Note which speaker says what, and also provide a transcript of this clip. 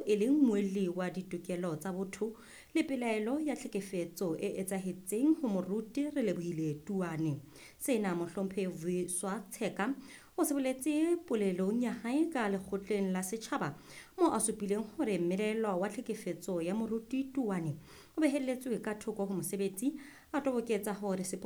Speaker 1: e leng moelli wa ditokelo tsa botho le pelaelo ya tlhekefetso e etsahetseng ho moruti Relebohile Tuane. Sena Mohlomphehi Vuyiswa-Tsheka o se boletse polelong ya hae ka Lekgotleng la Setjhaba moo a supileng hore mmelaelwa wa tlhekefetso ya moruti Tuane o beheletswe ka thoko ho mosebetsi, a toboketsa hore